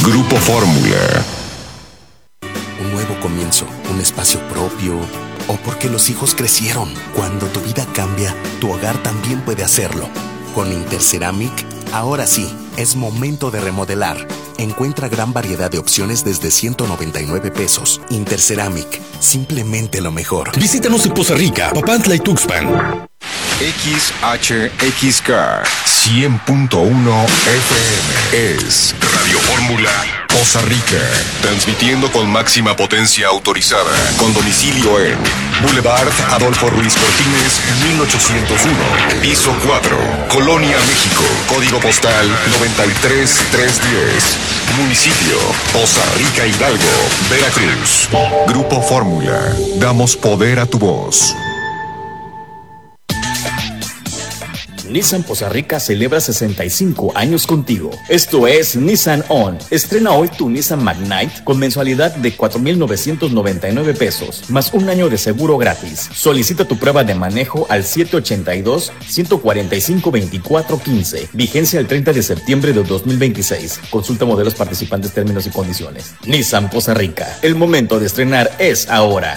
Grupo Fórmula. Un nuevo comienzo, un espacio propio, o porque los hijos crecieron. Cuando tu vida cambia, tu hogar también puede hacerlo. Con Interceramic, ahora sí, es momento de remodelar. Encuentra gran variedad de opciones desde 199 pesos. Interceramic, simplemente lo mejor. Visítanos en Poza Rica, Papantla y Tuxpan. XHXK 100.1 FM es Radio Fórmula Poza Rica, transmitiendo con máxima potencia autorizada, con domicilio en Boulevard Adolfo Ruiz Cortines, 1801, piso 4, Colonia, México, código postal 93310, municipio Poza Rica, Hidalgo, Veracruz. Grupo Fórmula, damos poder a tu voz. Nissan Poza Rica celebra 65 años contigo. Esto es Nissan On. Estrena hoy tu Nissan Magnite con mensualidad de 4,999 pesos, más un año de seguro gratis. Solicita tu prueba de manejo al 782-145-2415. Vigencia el 30 de septiembre de 2026. Consulta modelos participantes, términos y condiciones. Nissan Poza Rica. El momento de estrenar es ahora.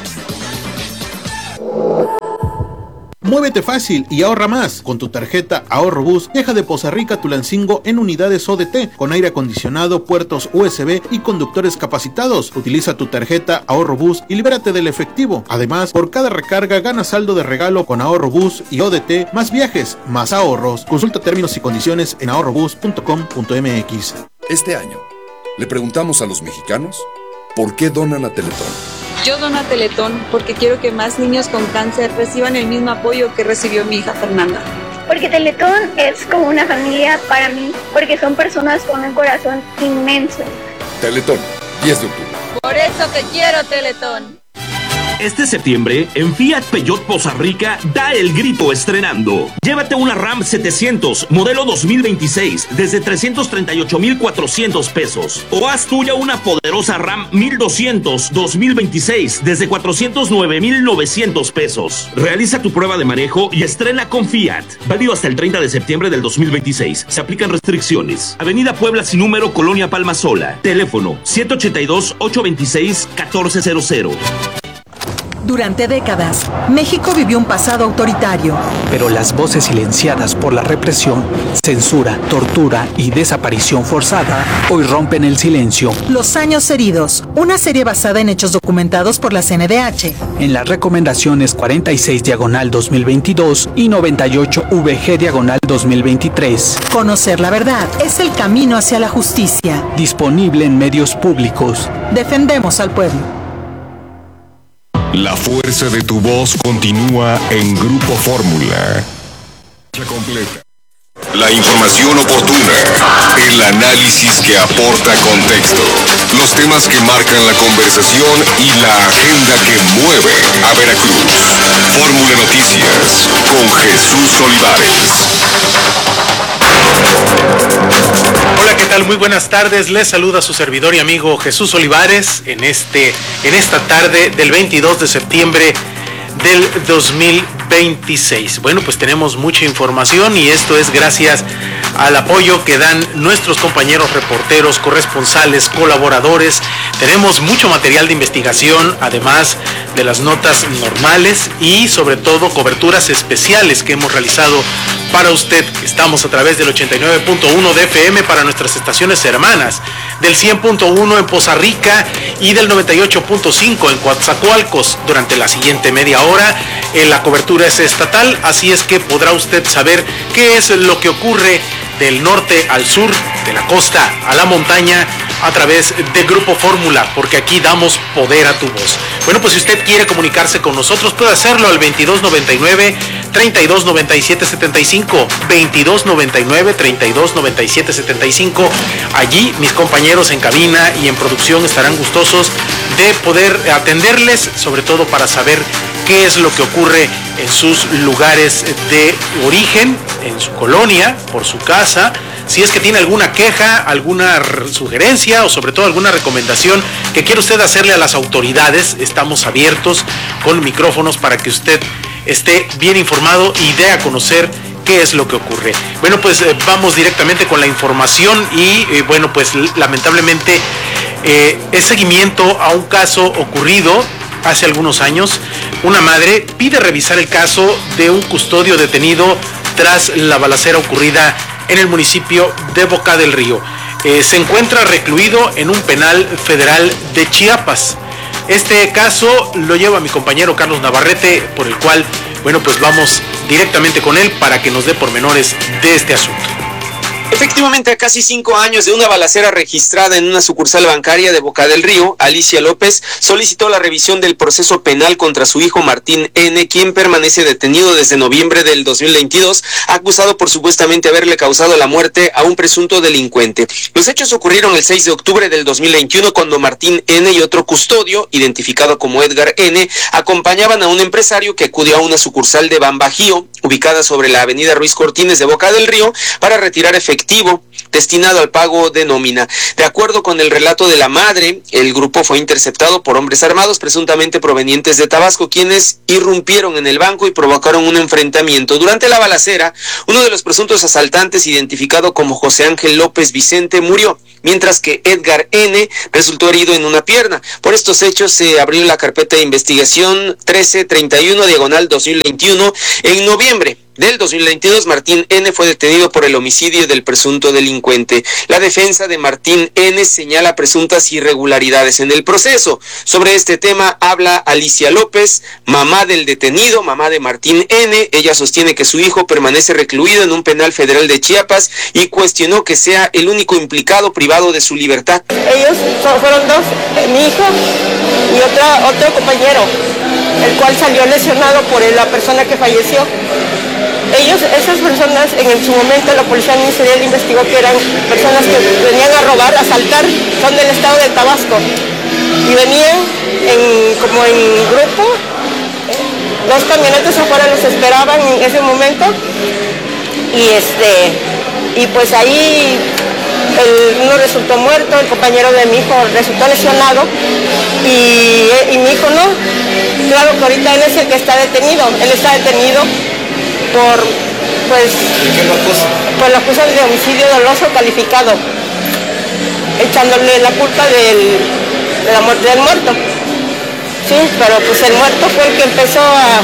Muévete fácil y ahorra más. Con tu tarjeta Ahorro Bus, viaja de Poza Rica a Tulancingo en unidades ODT, con aire acondicionado, puertos USB y conductores capacitados. Utiliza tu tarjeta Ahorro Bus y libérate del efectivo. Además, por cada recarga gana saldo de regalo con Ahorro Bus y ODT, más viajes, más ahorros. Consulta términos y condiciones en ahorrobus.com.mx. Este año, le preguntamos a los mexicanos ¿por qué donan a Teletón? Yo dono a Teletón porque quiero que más niños con cáncer reciban el mismo apoyo que recibió mi hija Fernanda. Porque Teletón es como una familia para mí, porque son personas con un corazón inmenso. Teletón, 10 de octubre. Por eso te quiero, Teletón. Este septiembre, en Fiat Peugeot Poza Rica, da el grito estrenando. Llévate una Ram 700, modelo 2026, desde 338,400 pesos. O haz tuya una poderosa Ram 1200, 2026, desde 409,900 pesos. Realiza tu prueba de manejo y estrena con Fiat. Válido hasta el 30 de septiembre del 2026. Se aplican restricciones. Avenida Puebla sin número, Colonia Palma Sola. Teléfono 782-826-1400. Durante décadas, México vivió un pasado autoritario. Pero las voces silenciadas por la represión, censura, tortura y desaparición forzada hoy rompen el silencio. Los años heridos, una serie basada en hechos documentados por la CNDH. En las recomendaciones 46/2022 y 98-VG/2023. Conocer la verdad es el camino hacia la justicia. Disponible en medios públicos. Defendemos al pueblo. La fuerza de tu voz continúa en Grupo Fórmula. Completa. La información oportuna, el análisis que aporta contexto, los temas que marcan la conversación y la agenda que mueve a Veracruz. Fórmula Noticias con Jesús Olivares. Hola, ¿qué tal? Muy buenas tardes. Les saluda su servidor y amigo Jesús Olivares en esta tarde del 22 de septiembre del 2026. Bueno, pues tenemos mucha información y esto es gracias al apoyo que dan nuestros compañeros reporteros, corresponsales, colaboradores. Tenemos mucho material de investigación, además de las notas normales y sobre todo coberturas especiales que hemos realizado para usted. Estamos a través del 89.1 de FM para nuestras estaciones hermanas, del 100.1 en Poza Rica y del 98.5 en Coatzacoalcos. Durante la siguiente media hora la cobertura es estatal, así es que podrá usted saber qué es lo que ocurre del norte al sur, de la costa a la montaña, a través de Grupo Fórmula, porque aquí damos poder a tu voz. Bueno, pues si usted quiere comunicarse con nosotros, puede hacerlo al 2299-329775, 2299-329775. Allí mis compañeros en cabina y en producción estarán gustosos de poder atenderles, sobre todo para saber qué es lo que ocurre en sus lugares de origen, en su colonia, por su casa. Si es que tiene alguna queja, alguna sugerencia o sobre todo alguna recomendación que quiere usted hacerle a las autoridades, estamos abiertos con micrófonos para que usted esté bien informado y dé a conocer qué es lo que ocurre. Bueno, pues vamos directamente con la información y bueno, pues lamentablemente es seguimiento a un caso ocurrido hace algunos años. Una madre pide revisar el caso de un custodio detenido tras la balacera ocurrida en el municipio de Boca del Río. Se encuentra recluido en un penal federal de Chiapas. Este caso lo lleva mi compañero Carlos Navarrete, por el cual, bueno, pues vamos directamente con él para que nos dé pormenores de este asunto. Efectivamente, a casi 5 años de una balacera registrada en una sucursal bancaria de Boca del Río, Alicia López solicitó la revisión del proceso penal contra su hijo Martín N., quien permanece detenido desde noviembre del 2022, acusado por supuestamente haberle causado la muerte a un presunto delincuente. Los hechos ocurrieron el 6 de octubre del 2021, cuando Martín N. y otro custodio, identificado como Edgar N., acompañaban a un empresario que acudió a una sucursal de Bambajío, ubicada sobre la avenida Ruiz Cortines de Boca del Río, para retirar efectivo destinado al pago de nómina. De acuerdo con el relato de la madre, el grupo fue interceptado por hombres armados presuntamente provenientes de Tabasco, quienes irrumpieron en el banco y provocaron un enfrentamiento. Durante la balacera, uno de los presuntos asaltantes, identificado como José Ángel López Vicente, murió, mientras que Edgar N. resultó herido en una pierna. Por estos hechos se abrió la carpeta de investigación 1331/2021. En noviembre del 2022, Martín N. fue detenido por el homicidio del presunto delincuente. La defensa de Martín N. señala presuntas irregularidades en el proceso. Sobre este tema habla Alicia López, mamá del detenido, mamá de Martín N. Ella sostiene que su hijo permanece recluido en un penal federal de Chiapas y cuestionó que sea el único implicado privado de su libertad. Ellos fueron dos, mi hijo y otro compañero, el cual salió lesionado por la persona que falleció. Esas personas, en su momento la policía ministerial investigó que eran personas que venían a robar, a asaltar, son del estado de Tabasco, y venían como en grupo. 2 camionetas afuera los esperaban en ese momento, y pues ahí uno resultó muerto, el compañero de mi hijo resultó lesionado, y mi hijo no. Claro que ahorita él es el que está detenido, por la acusación de homicidio doloso calificado, echándole la culpa de la muerte del muerto. Sí, pero pues el muerto fue el que empezó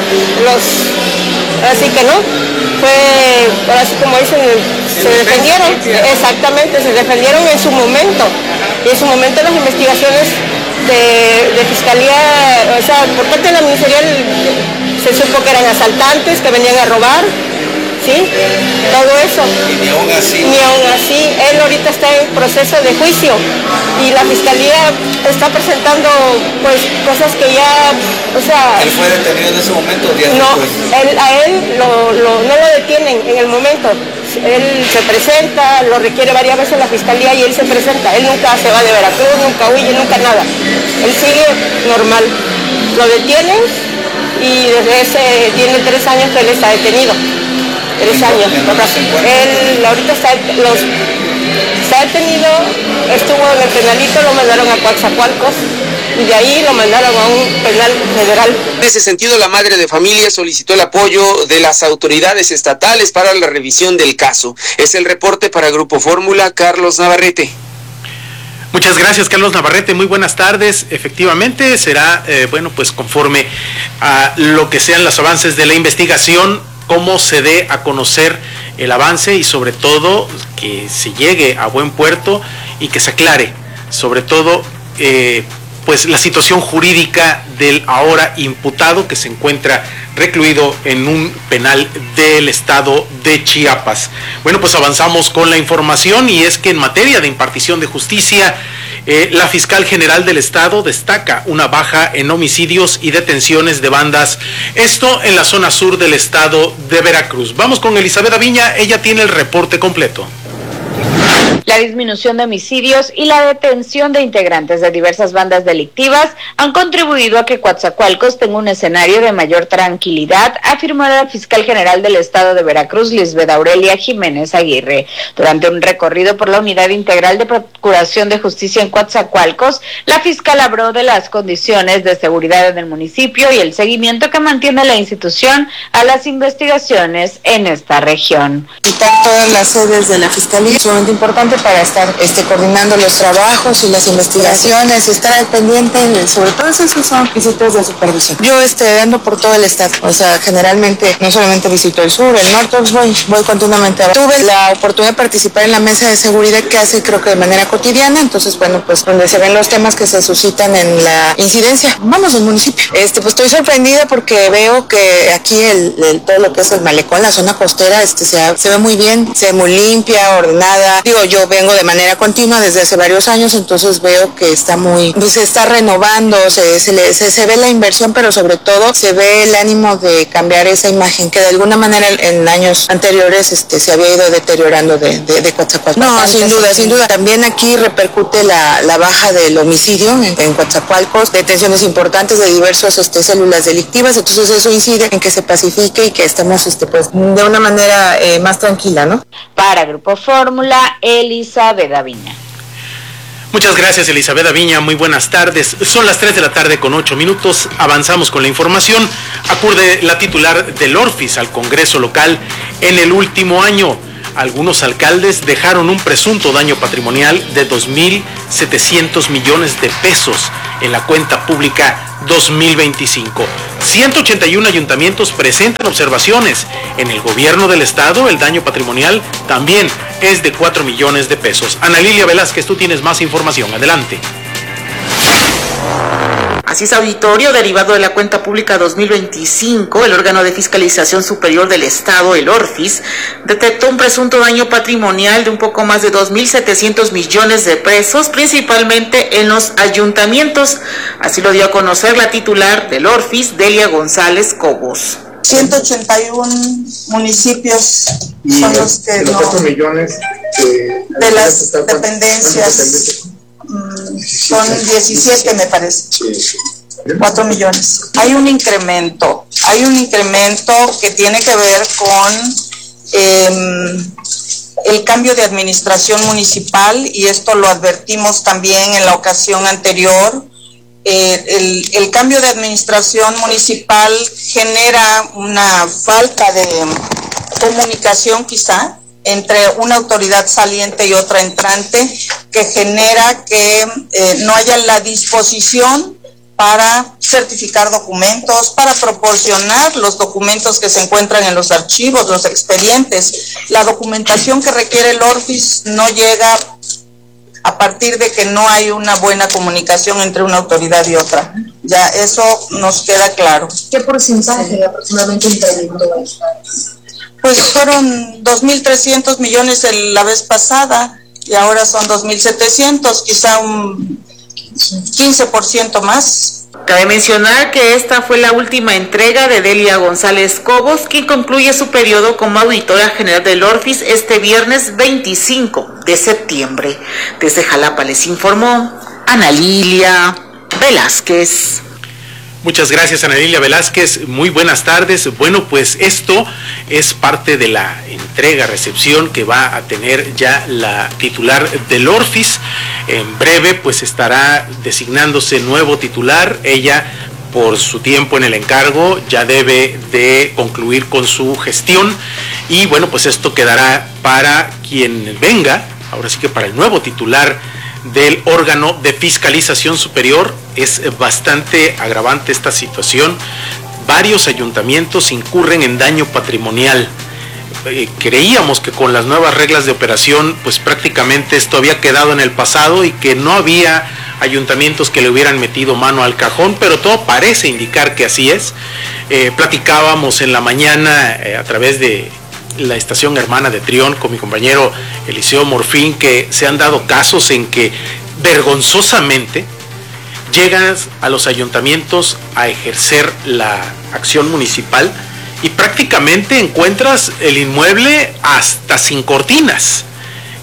así que no, ahora sí como dicen, se defendieron, exactamente, se defendieron en su momento, y en su momento las investigaciones de fiscalía, o sea, por parte de la ministerial se supo que eran asaltantes, que venían a robar, ¿sí? Todo eso. Y ni aún así, él ahorita está en proceso de juicio y la fiscalía está presentando pues cosas que ya, o sea... ¿Él fue detenido en ese momento? No, a él no lo detienen en el momento. Él se presenta, lo requiere varias veces la fiscalía y él se presenta. Él nunca se va de Veracruz, nunca huye, nunca nada. Él sigue normal. Lo detienen y desde tiene 3 años que él está detenido. 3 años. Él ahorita está detenido, estuvo en el penalito, lo mandaron a Coatzacoalcos y de ahí lo mandaron a un penal federal. En ese sentido, la madre de familia solicitó el apoyo de las autoridades estatales para la revisión del caso. Es el reporte para Grupo Fórmula, Carlos Navarrete. Muchas gracias, Carlos Navarrete, muy buenas tardes. Efectivamente será, bueno, pues conforme a lo que sean los avances de la investigación, cómo se dé a conocer el avance y sobre todo que se llegue a buen puerto y que se aclare, sobre todo, pues la situación jurídica del ahora imputado que se encuentra recluido en un penal del estado de Chiapas. Bueno, pues avanzamos con la información y es que en materia de impartición de justicia, la fiscal general del estado destaca una baja en homicidios y detenciones de bandas, esto en la zona sur del estado de Veracruz. Vamos con Elizabeth Aviña, ella tiene el reporte completo. La disminución de homicidios y la detención de integrantes de diversas bandas delictivas han contribuido a que Coatzacoalcos tenga un escenario de mayor tranquilidad, afirmó la fiscal general del estado de Veracruz, Lisbeth Aurelia Jiménez Aguirre. Durante un recorrido por la Unidad Integral de Procuración de Justicia en Coatzacoalcos, la fiscal habló de las condiciones de seguridad en el municipio y el seguimiento que mantiene la institución a las investigaciones en esta región. Visitar todas las sedes de la fiscalía es sumamente importante para estar coordinando los trabajos y las investigaciones, estar al pendiente, sobre todo esos son visitas de supervisión. Yo ando por todo el estado, o sea, generalmente no solamente visito el sur, el norte, pues voy continuamente. Tuve la oportunidad de participar en la mesa de seguridad que hace, creo que de manera cotidiana, entonces bueno, pues donde se ven los temas que se suscitan en la incidencia. Vamos al municipio. Pues estoy sorprendida porque veo que aquí todo lo que es el malecón, la zona costera, se ve muy bien, se ve muy limpia, ordenada. Digo, yo vengo de manera continua desde hace varios años, entonces veo que está se está renovando, se ve la inversión, pero sobre todo se ve el ánimo de cambiar esa imagen que de alguna manera en años anteriores se había ido deteriorando de Coatzacoalcos. No, sin duda. También aquí repercute la baja del homicidio en Coatzacoalcos, detenciones importantes de diversas células delictivas, entonces eso incide en que se pacifique y que estemos pues de una manera más tranquila, ¿no? Para Grupo Fórmula, Elizabeth Aviña. Muchas gracias, Elizabeth Aviña, muy buenas tardes. Son las 3 de la tarde con 8 minutos, avanzamos con la información. Acude la titular del Orfis al Congreso local en el último año. Algunos alcaldes dejaron un presunto daño patrimonial de 2.700 millones de pesos en la cuenta pública 2025. 181 ayuntamientos presentan observaciones. En el gobierno del estado, el daño patrimonial también es de 4 millones de pesos. Ana Lilia Velázquez, tú tienes más información. Adelante. Así es, auditorio, derivado de la cuenta pública 2025, el órgano de fiscalización superior del Estado, el Orfis, detectó un presunto daño patrimonial de un poco más de 2.700 millones de pesos, principalmente en los ayuntamientos. Así lo dio a conocer la titular del Orfis, Delia González Cobos. 181 municipios son los que no... 4 millones de las dependencias. Son 17, me parece. 4 millones. Hay un incremento que tiene que ver con el cambio de administración municipal, y esto lo advertimos también en la ocasión anterior. El cambio de administración municipal genera una falta de comunicación quizá entre una autoridad saliente y otra entrante, que genera que no haya la disposición para certificar documentos, para proporcionar los documentos que se encuentran en los archivos, los expedientes. La documentación que requiere el Orfis no llega a partir de que no hay una buena comunicación entre una autoridad y otra. Ya eso nos queda claro. ¿Qué porcentaje aproximadamente incrementó? Pues fueron 2.300 millones la vez pasada y ahora son 2.700, quizá un 15% más. Cabe mencionar que esta fue la última entrega de Delia González Cobos, quien concluye su periodo como auditora general del Orfis este viernes 25 de septiembre. Desde Jalapa les informó Ana Lilia Velázquez. Muchas gracias, Ana Lilia Velázquez. Muy buenas tardes. Bueno, pues esto es parte de la recepción que va a tener ya la titular del Orfis. En breve, pues estará designándose nuevo titular. Ella, por su tiempo en el encargo, ya debe de concluir con su gestión. Y bueno, pues esto quedará para quien venga, ahora sí que para el nuevo titular del órgano de fiscalización superior. Es bastante agravante esta situación. Varios ayuntamientos incurren en daño patrimonial. Creíamos que con las nuevas reglas de operación, pues prácticamente esto había quedado en el pasado y que no había ayuntamientos que le hubieran metido mano al cajón, pero todo parece indicar que así es. Platicábamos en la mañana a través de la estación hermana de Trión con mi compañero Eliseo Morfín, que se han dado casos en que vergonzosamente llegas a los ayuntamientos a ejercer la acción municipal y prácticamente encuentras el inmueble hasta sin cortinas,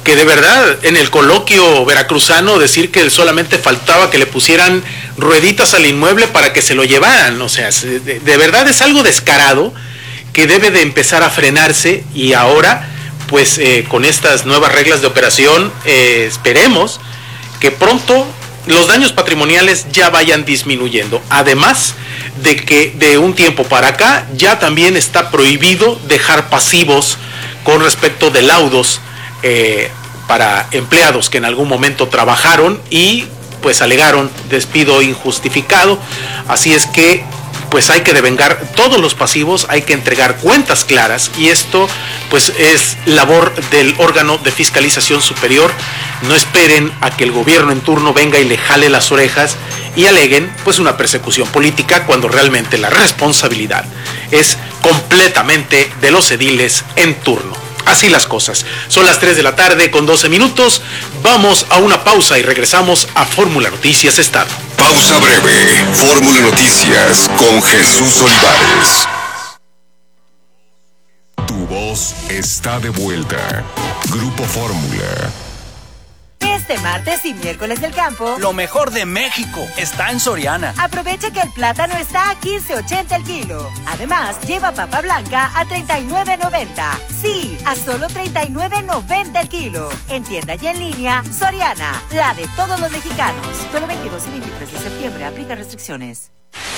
que de verdad en el coloquio veracruzano decir que solamente faltaba que le pusieran rueditas al inmueble para que se lo llevaran, o sea, de verdad es algo descarado que debe de empezar a frenarse, y ahora pues con estas nuevas reglas de operación esperemos que pronto los daños patrimoniales ya vayan disminuyendo, además de que de un tiempo para acá ya también está prohibido dejar pasivos con respecto de laudos para empleados que en algún momento trabajaron y pues alegaron despido injustificado. Así es que pues hay que devengar todos los pasivos, hay que entregar cuentas claras, y esto pues es labor del órgano de fiscalización superior. No esperen a que el gobierno en turno venga y le jale las orejas y aleguen pues una persecución política, cuando realmente la responsabilidad es completamente de los ediles en turno. Así las cosas. Son las 3 de la tarde con 12 minutos. Vamos a una pausa y regresamos a Fórmula Noticias Estado. Pausa breve. Fórmula Noticias con Jesús Olivares. Tu voz está de vuelta. Grupo Fórmula. Este martes y miércoles del campo, lo mejor de México está en Soriana. Aprovecha que el plátano está a $15.80 el kilo. Además, lleva papa blanca a $39.90. Sí, a solo $39.90 el kilo. En tienda y en línea, Soriana, la de todos los mexicanos. Solo 22 y 23 de septiembre, aplica restricciones.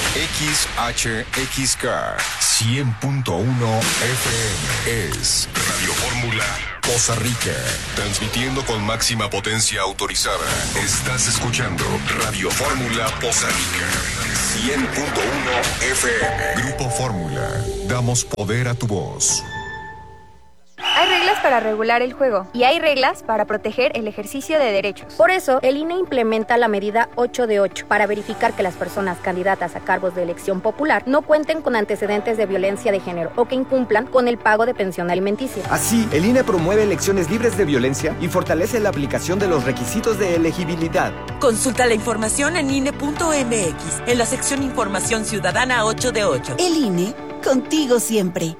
XHXK 100.1 FM es Radio Fórmula Poza Rica, transmitiendo con máxima potencia autorizada. Estás escuchando Radio Fórmula Poza Rica 100.1 FM. Grupo Fórmula, damos poder a tu voz. Hay reglas para regular el juego y hay reglas para proteger el ejercicio de derechos. Por eso, el INE implementa la medida 8 de 8 para verificar que las personas candidatas a cargos de elección popular no cuenten con antecedentes de violencia de género o que incumplan con el pago de pensión alimenticia. Así, el INE promueve elecciones libres de violencia y fortalece la aplicación de los requisitos de elegibilidad. Consulta la información en INE.mx, en la sección Información Ciudadana 8 de 8. El INE, contigo siempre.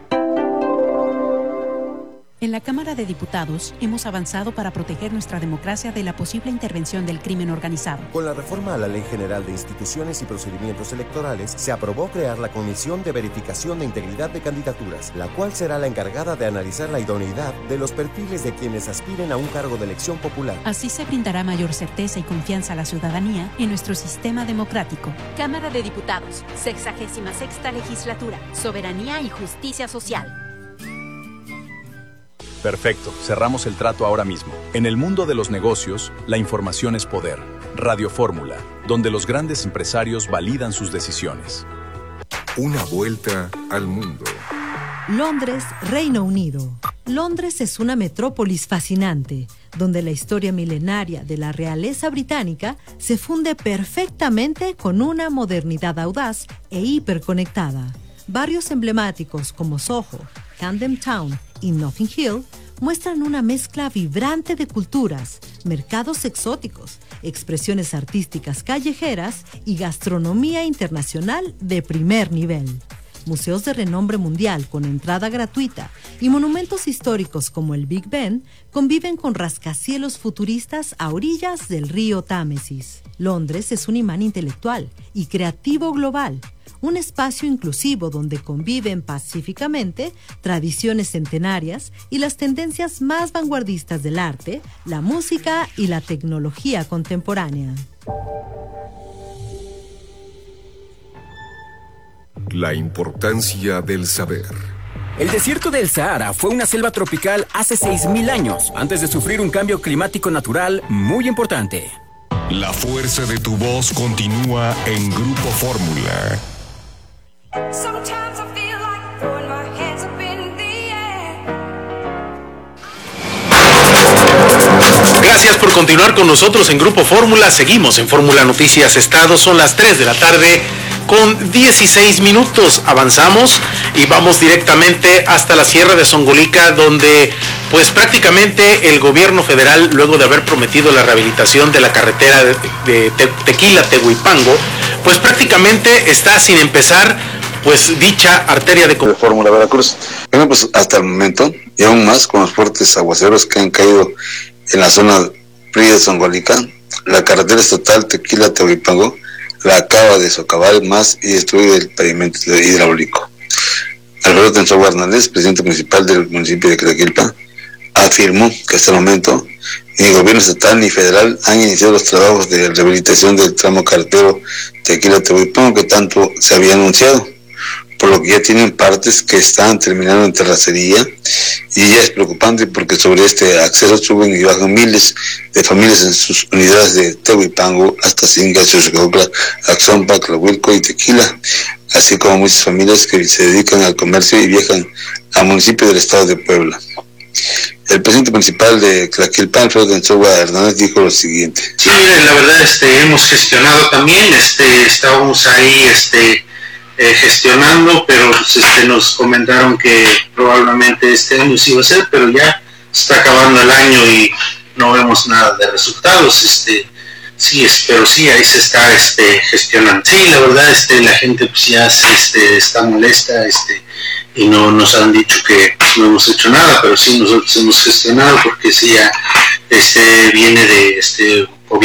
En la Cámara de Diputados hemos avanzado para proteger nuestra democracia de la posible intervención del crimen organizado. Con la reforma a la Ley General de Instituciones y Procedimientos Electorales, se aprobó crear la Comisión de Verificación de Integridad de Candidaturas, la cual será la encargada de analizar la idoneidad de los perfiles de quienes aspiren a un cargo de elección popular. Así se brindará mayor certeza y confianza a la ciudadanía en nuestro sistema democrático. Cámara de Diputados, 66ª Legislatura, Soberanía y Justicia Social. Perfecto, cerramos el trato ahora mismo. En el mundo de los negocios, la información es poder. Radio Fórmula, donde los grandes empresarios validan sus decisiones. Una vuelta al mundo. Londres, Reino Unido. Londres es una metrópolis fascinante, donde la historia milenaria de la realeza británica se funde perfectamente con una modernidad audaz e hiperconectada. Barrios emblemáticos como Soho, Camden Town y Notting Hill muestran una mezcla vibrante de culturas, mercados exóticos, expresiones artísticas callejeras y gastronomía internacional de primer nivel. Museos de renombre mundial con entrada gratuita y monumentos históricos como el Big Ben conviven con rascacielos futuristas a orillas del río Támesis. Londres es un imán intelectual y creativo global, un espacio inclusivo donde conviven pacíficamente tradiciones centenarias y las tendencias más vanguardistas del arte, la música y la tecnología contemporánea. La importancia del saber. El desierto del Sahara fue una selva tropical hace 6.000 años, antes de sufrir un cambio climático natural muy importante. La fuerza de tu voz continúa en Grupo Fórmula. Gracias por continuar con nosotros en Grupo Fórmula. Seguimos en Fórmula Noticias Estado. Son las 3 de la tarde con 16 minutos. Avanzamos y vamos directamente hasta la Sierra de Zongolica, donde pues prácticamente el gobierno federal, luego de haber prometido la rehabilitación de la carretera de Tequila-Tehuipango, pues prácticamente está sin empezar pues dicha arteria de Fórmula Veracruz. Bueno, pues hasta el momento, y aún más con los fuertes aguaceros que han caído en la zona fría de Zongolica, la carretera estatal Tequila-Tehuipango la acaba de socavar más y destruir el pavimento hidráulico. Alfredo Tensogua Hernández, presidente municipal del municipio de Tlaquilpa, afirmó que hasta el momento ni el gobierno estatal ni federal han iniciado los trabajos de rehabilitación del tramo carretero Tequila-Tehuipango que tanto se había anunciado, por lo que ya tienen partes que están terminando en terracería, y ya es preocupante porque sobre este acceso suben y bajan miles de familias en sus unidades de Tehuipango hasta Singa, Xochicaucla, Axompa, Tlahuilco y Tequila, así como muchas familias que se dedican al comercio y viajan al municipio del estado de Puebla. El presidente municipal de Tlaquilpa, Alfredo Tensogua Hernández, dijo lo siguiente. Sí, la verdad, hemos gestionado también, estábamos ahí, gestionando, pero nos comentaron que probablemente este año sí iba a ser, pero ya está acabando el año y no vemos nada de resultados. Sí, pero sí, ahí se está gestionando. Sí, la verdad, la gente pues ya está molesta, y no nos han dicho que no hemos hecho nada, pero sí nosotros hemos gestionado porque sí ya viene de